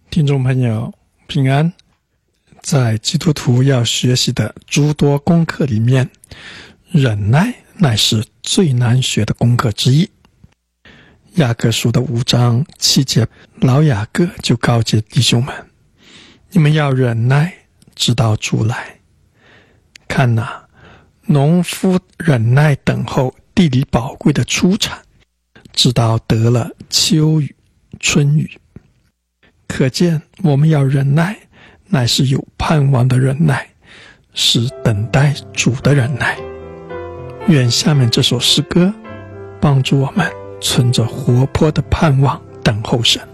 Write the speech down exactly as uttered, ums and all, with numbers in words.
听众朋友平安，在基督徒要学习的诸多功课里面，忍耐乃是最难学的功课之一。雅各书的五章七节，老雅各就告诫弟兄们，你们要忍耐，直到主来。看哪，农夫忍耐等候地里宝贵的出产，直到得了秋雨春雨。可见我们要忍耐，乃是有盼望的忍耐，是等待主的忍耐。愿下面这首诗歌帮助我们存着活泼的盼望等候神。